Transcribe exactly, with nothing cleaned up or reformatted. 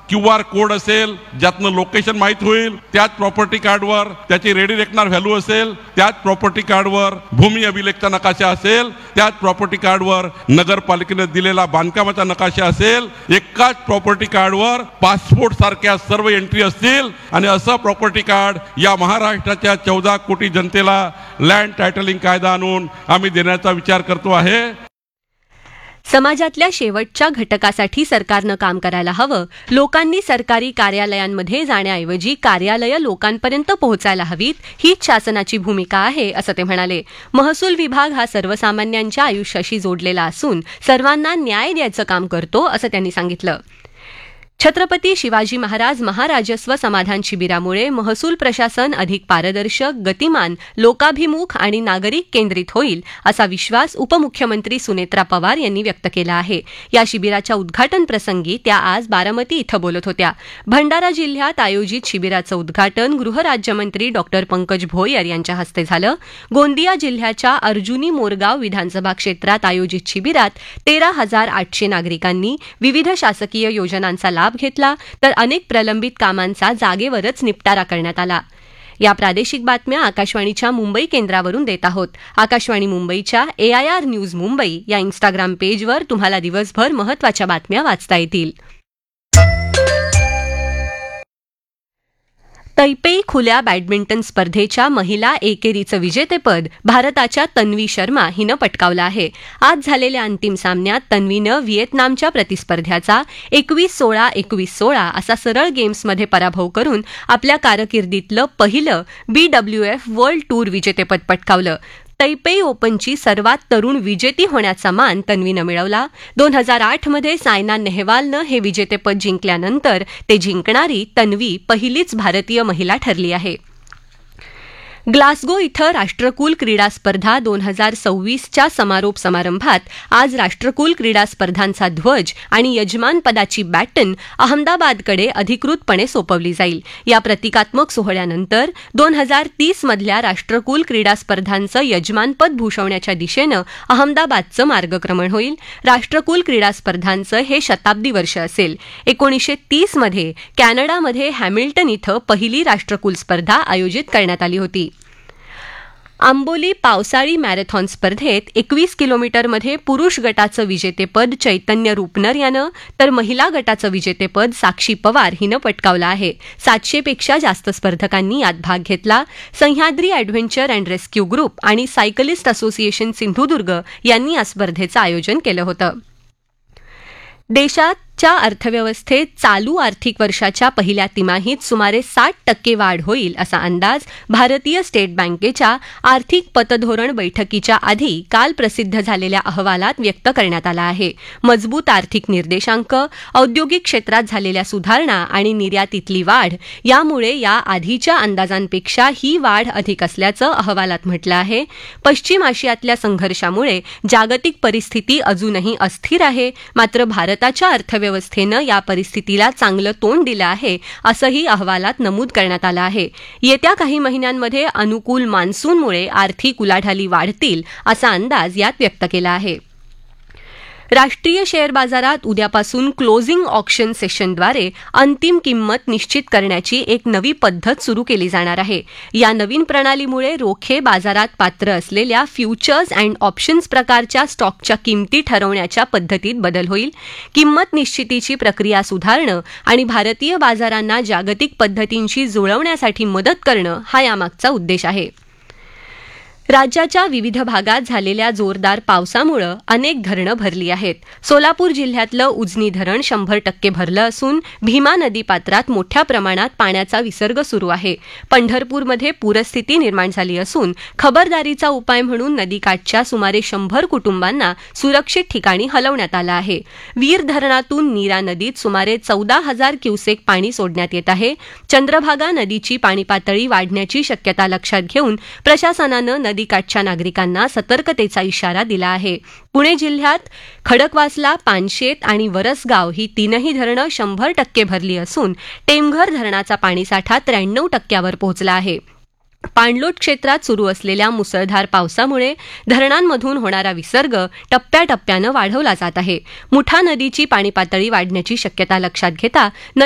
Q R code असेल ज्यातनं location माहीत होईल, त्याच प्रॉपर्टी कार्डवर त्याची रेडी रेकनर व्हॅल्यू असेल, त्याच प्रॉपर्टी कार्डवर भूमी अभिलेखचा नकाशा असेल, त्याच प्रॉपर्टी कार्डवर नगरपालिकेने दिलेला बांधकामाचा नकाशा असेल, एकाच प्रॉपर्टी कार्डवर पासपोर्ट सारख्या सर्व एंट्री असतील आणि असं प्रॉपर्टी कार्ड या महाराष्ट्राच्या चौदा कोटी जनतेला लँड टायटलिंग कायदा आणून आम्ही देण्याचा विचार करतो आहे. समाजातल्या शेवटच्या घटकासाठी सरकारनं काम करायला हवं. लोकांनी सरकारी कार्यालयांमध्ये जाण्याऐवजी कार्यालयं लोकांपर्यंत पोहोचायला हवीत, हीच शासनाची भूमिका आहे असं ते म्हणाले. महसूल विभाग हा सर्वसामान्यांच्या आयुष्याशी जोडलेला असून सर्वांना न्याय द्यायचं काम करतो असं त्यांनी सांगितलं. छत्रपती शिवाजी महाराज महाराजस्व समाधान शिबिरामुळे महसूल प्रशासन अधिक पारदर्शक, गतिमान, लोकाभिमुख आणि नागरिक केंद्रित होईल असा विश्वास उपमुख्यमंत्री सुनेत्रा पवार यांनी व्यक्त केला आहे. या शिबिराच्या उद्घाटन प्रसंगी त्या आज बारामती इथं बोलत होत्या. भंडारा जिल्ह्यात आयोजित शिबिराचं उद्घाटन गृहराज्यमंत्री डॉक्टर पंकज भोयर यांच्या हस्ते झालं. गोंदिया जिल्ह्याच्या अर्जुनी मोरगाव विधानसभा क्षेत्रात आयोजित शिबिरात तेरा हजार आठशे नागरिकांनी विविध शासकीय योजनांचा लाभ घेतला, तर अनेक प्रलंबित कामांचा जागेवरच निपटारा करण्यात आला. या प्रादेशिक बातम्या आकाशवाणीच्या मुंबई केंद्रावरून देत आहोत. आकाशवाणी मुंबईच्या एआयआर न्यूज मुंबई या इन्स्टाग्राम पेजवर तुम्हाला दिवसभर महत्त्वाच्या बातम्या वाचता येतील. तैपेई खुल्या बॅडमिंटन स्पर्धेच्या महिला एकेरीचं विजेतेपद भारताच्या तन्वी शर्मा हिनं पटकावलं आहे. आज झालेल्या अंतिम सामन्यात तन्वीनं व्हिएतनामच्या प्रतिस्पर्ध्याचा एकवीस सोळा एकवीस सोळा असा सरळ गेम्समध्ये पराभव करून आपल्या कारकिर्दीतलं पहिलं बीडब्ल्यूएफ वर्ल्ड टूर विजेतेपद पटकावलं. तैपेई ओपनची सर्वात तरुण विजेती होण्याचा मान तन्वीनं मिळवला. दोन हजार आठ मध्ये सायना नेहवालनं हे विजेतेपद जिंकल्यानंतर ते जिंकणारी तन्वी पहिलीच भारतीय महिला ठरली आहे. ग्लासगो इथं राष्ट्रकुल क्रीडा स्पर्धा दोन हजार सव्वीसच्या समारोप समारंभात आज राष्ट्रकुल क्रीडा स्पर्धांचा ध्वज आणि यजमानपदाची बॅटन अहमदाबादकडे अधिकृतपणे सोपवली जाईल. या प्रतिकात्मक सोहळ्यानंतर दोन हजार तीस मधल्या राष्ट्रकुल क्रीडा स्पर्धांचं यजमानपद भूषवण्याच्या दिशेनं अहमदाबादचं मार्गक्रमण होईल. राष्ट्रकुल क्रीडा स्पर्धांचं हे शताब्दी वर्ष असेल. एकोणीसशे तीस मध्ये कॅनडामध्ये हॅमिल्टन इथं पहिली राष्ट्रकुल स्पर्धा आयोजित करण्यात आली होती. आंबोली पावसाळी मॅरेथॉन स्पर्धेत एकवीस किलोमीटरमध्ये पुरुष गटाचं विजेतेपद चैतन्य रुपनर यानं, तर महिला गटाचं विजेतेपद साक्षी पवार हिनं पटकावलं आहे. सातशेपेक्षा जास्त स्पर्धकांनी यात भाग घेतला. Sahyadri adventure and rescue group आणि सायकलिस्ट असोसिएशन सिंधुदुर्ग यांनी या स्पर्धेचं आयोजन केलं होतं. देशाच्या अर्थव्यवस्थेत चालू आर्थिक वर्षाच्या पहिल्या तिमाहीत सुमारे साठ टक्के वाढ होईल असा अंदाज भारतीय स्टेट बँकेच्या आर्थिक पतधोरण बैठकीच्या आधी काल प्रसिद्ध झालेल्या अहवालात व्यक्त करण्यात आला आहे. मजबूत आर्थिक निर्देशांक, औद्योगिक क्षेत्रात झालेल्या सुधारणा आणि निर्यातीतली वाढ यामुळे या आधीच्या अंदाजांपेक्षा ही वाढ अधिक असल्याचं अहवालात म्हटलं आहे. पश्चिम आशियातल्या संघर्षामुळे जागतिक परिस्थिती अजूनही अस्थिर आहे, मात्र भारताच्या अर्थव्यवस्थेनं या परिस्थितीला चांगलं तोंड दिलं आहे असंही अहवालात नमूद करण्यात आलं आहे. येत्या काही महिन्यांमध्ये अनुकूल मान्सूनमुळे आर्थिक उलाढाली वाढतील असा अंदाज यात व्यक्त केला आहे. राष्ट्रीय शेअर बाजारात उद्यापासून क्लोजिंग ऑक्शन सेशनद्वारे अंतिम किंमत निश्चित करण्याची एक नवी पद्धत सुरू केली जाणार आहे. या नवीन प्रणालीमुळे रोखे बाजारात पात्र असलेल्या फ्युचर्स अँड ऑप्शन्स प्रकारच्या स्टॉकच्या किंमती ठरवण्याच्या पद्धतीत बदल होईल. किंमत निश्चितीची प्रक्रिया सुधारणं आणि भारतीय बाजारांना जागतिक पद्धतींशी जुळवण्यासाठी मदत करणं हा यामागचा उद्देश आहे. राज्याच्या विविध भागात झालेल्या जोरदार पावसामुळे अनेक धरणं भरली आहेत. सोलापूर जिल्ह्यातलं उजनी धरण शंभर टक्के भरलं असून भीमा नदी पात्रात मोठ्या प्रमाणात पाण्याचा विसर्ग सुरू आहे. पंढरपूरमध्ये पूरस्थिती निर्माण झाली असून खबरदारीचा उपाय म्हणून नदीकाठच्या सुमारे शंभर कुटुंबांना सुरक्षित ठिकाणी हलवण्यात आलं आहे. वीर धरणातून नीरा नदीत सुमारे चौदा हजार क्युसेक पाणी सोडण्यात येत आहे. चंद्रभागा नदीची पाणी पातळी वाढण्याची शक्यता लक्षात घेऊन प्रशासनानं नदीकाठच्या नागरिकांना सतर्कतेचा इशारा दिला आहे. पुणे जिल्ह्यात खडकवासला, पानशेत आणि वरसगाव ही तीनही धरणं शंभर टक्के भरली असून टेमघर धरणाचा पाणीसाठा त्र्याण्णव टक्क्यावर पोहोचला आहे. पाणलोट क्षेत्रात सुरू असलेल्या मुसळधार पावसामुळे धरणांमधून होणारा विसर्ग टप्प्याटप्प्यानं वाढवला जात आहे. मुठा नदीची पाणी पातळी वाढण्याची शक्यता लक्षात घेता